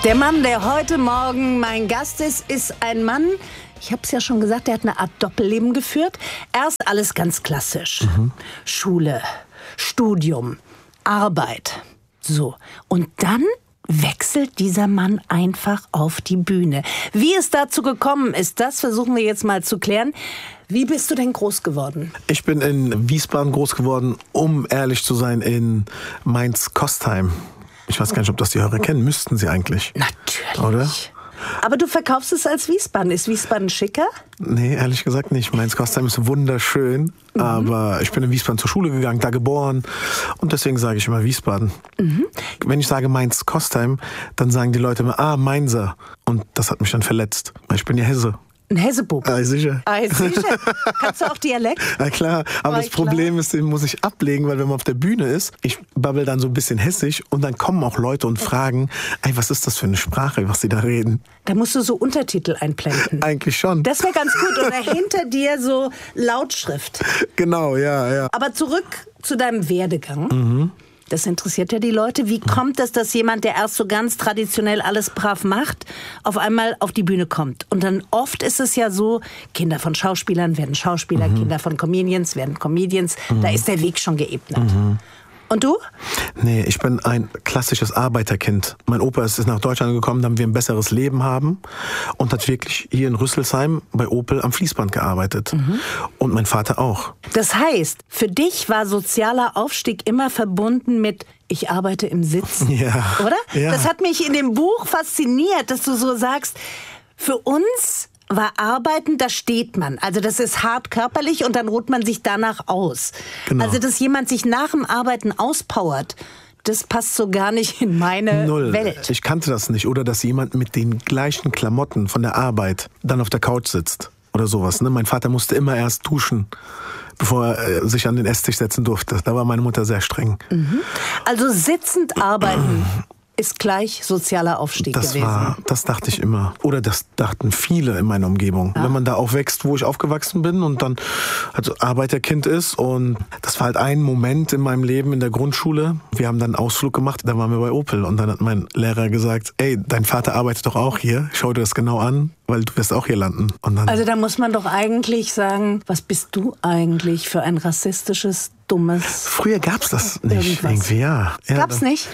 Der Mann, der heute Morgen mein Gast ist ein Mann, ich habe es ja schon gesagt, der hat eine Art Doppelleben geführt. Erst alles ganz klassisch. Schule, Studium, Arbeit. So. Und dann wechselt dieser Mann einfach auf die Bühne. Wie es dazu gekommen ist, das versuchen wir jetzt mal zu klären. Wie bist du denn groß geworden? Ich bin in Wiesbaden groß geworden, um ehrlich zu sein, in Mainz-Kostheim. Ich weiß gar nicht, ob das die Hörer kennen. Müssten sie eigentlich. Natürlich. Oder? Aber du verkaufst es als Wiesbaden. Ist Wiesbaden schicker? Nee, ehrlich gesagt nicht. Mainz-Kostheim ist wunderschön, aber ich bin in Wiesbaden zur Schule gegangen, da geboren und deswegen sage ich immer Wiesbaden. Wenn ich sage Mainz-Kostheim, dann sagen die Leute immer, Mainzer. Und das hat mich dann verletzt, weil ich bin ja Hesse. Ein Hessebub. Sicher. Sicher. Kannst du auch Dialekt? Na klar, aber das Problem ist, den muss ich ablegen, weil wenn man auf der Bühne ist, ich babbel dann so ein bisschen hessisch und dann kommen auch Leute und fragen, ey, was ist das für eine Sprache, was sie da reden? Da musst du so Untertitel einblenden. Eigentlich schon. Das wäre ganz gut. Oder hinter dir so Lautschrift. Genau, ja. Aber zurück zu deinem Werdegang. Das interessiert ja die Leute. Wie kommt es, dass jemand, der erst so ganz traditionell alles brav macht, auf einmal auf die Bühne kommt? Und dann oft ist es ja so, Kinder von Schauspielern werden Schauspieler, Kinder von Comedians werden Comedians. Da ist der Weg schon geebnet. Und du? Nee, ich bin ein klassisches Arbeiterkind. Mein Opa ist nach Deutschland gekommen, damit wir ein besseres Leben haben und hat wirklich hier in Rüsselsheim bei Opel am Fließband gearbeitet. Und mein Vater auch. Das heißt, für dich war sozialer Aufstieg immer verbunden mit ich arbeite im Sitzen, Ja. oder? Ja. Das hat mich in dem Buch fasziniert, dass du so sagst, für uns war Arbeiten, da steht man. Also das ist hart körperlich und dann ruht man sich danach aus. Genau. Also dass jemand sich nach dem Arbeiten auspowert, das passt so gar nicht in meine Null. Welt. Ich kannte das nicht. Oder dass jemand mit den gleichen Klamotten von der Arbeit dann auf der Couch sitzt oder sowas. Ne? Mein Vater musste immer erst duschen, bevor er sich an den Esstisch setzen durfte. Da war meine Mutter sehr streng. Also sitzend arbeiten ist gleich sozialer Aufstieg gewesen. Das dachte ich immer. Oder das dachten viele in meiner Umgebung. Ja. Wenn man da aufwächst, wo ich aufgewachsen bin und dann also Arbeiterkind ist. Und das war halt ein Moment in meinem Leben in der Grundschule. Wir haben dann einen Ausflug gemacht, da waren wir bei Opel. Und dann hat mein Lehrer gesagt, ey, dein Vater arbeitet doch auch hier. Schau dir das genau an, weil du wirst auch hier landen. Und dann, also da muss man doch eigentlich sagen, was bist du eigentlich für ein rassistisches, dummes... Früher gab's das nicht. Irgendwie, ja. Gab's nicht?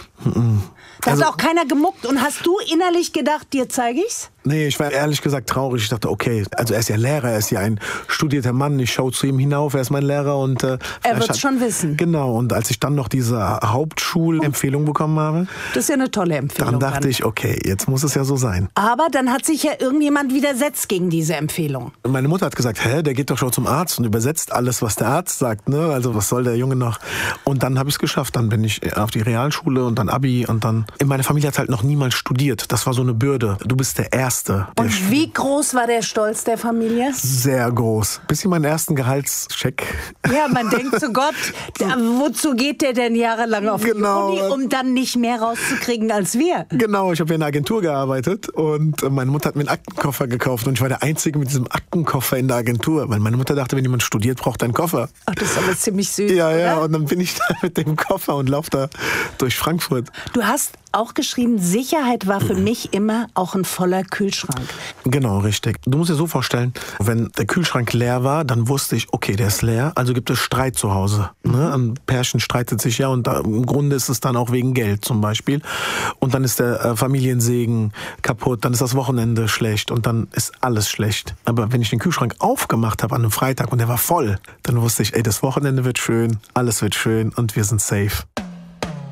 Da hat auch keiner gemuckt. Und hast du innerlich gedacht, dir zeige ich's? Nee, ich war ehrlich gesagt traurig. Ich dachte, okay, also er ist ja Lehrer, er ist ja ein studierter Mann. Ich schaue zu ihm hinauf, er ist mein Lehrer. Und er wird's schon wissen. Genau, und als ich dann noch diese Hauptschulempfehlung bekommen habe... Das ist ja eine tolle Empfehlung. Dann dachte ich, okay, jetzt muss es ja so sein. Aber dann hat sich ja irgendjemand widersetzt gegen diese Empfehlung. Meine Mutter hat gesagt, der geht doch schon zum Arzt und übersetzt alles, was der Arzt sagt. Ne? Also was soll der Junge noch? Und dann habe ich es geschafft. Dann bin ich auf die Realschule und dann Abi. Und dann... In meiner Familie hat halt noch niemand studiert. Das war so eine Bürde. Du bist der Erste. Und wie groß war der Stolz der Familie? Sehr groß. Bis ich meinen ersten Gehaltscheck... Ja, man denkt zu Gott, wozu geht der denn jahrelang auf die Uni, um dann nicht mehr rauszukriegen als wir? Genau, ich habe ja in einer Agentur gearbeitet und meine Mutter hat mir einen Aktenkoffer gekauft und ich war der Einzige mit diesem Aktenkoffer in der Agentur, weil meine Mutter dachte, wenn jemand studiert, braucht er einen Koffer. Ach, das ist aber ziemlich süß, Ja, oder? und dann bin ich da mit dem Koffer und laufe da durch Frankfurt. Du hast auch geschrieben, Sicherheit war für mich immer auch ein voller Kühlschrank. Genau, richtig. Du musst dir so vorstellen, wenn der Kühlschrank leer war, dann wusste ich, okay, der ist leer, also gibt es Streit zu Hause. Ne? Ein Pärchen streitet sich ja und im Grunde ist es dann auch wegen Geld zum Beispiel. Und dann ist der Familiensegen kaputt, dann ist das Wochenende schlecht und dann ist alles schlecht. Aber wenn ich den Kühlschrank aufgemacht habe an einem Freitag und der war voll, dann wusste ich, ey, das Wochenende wird schön, alles wird schön und wir sind safe.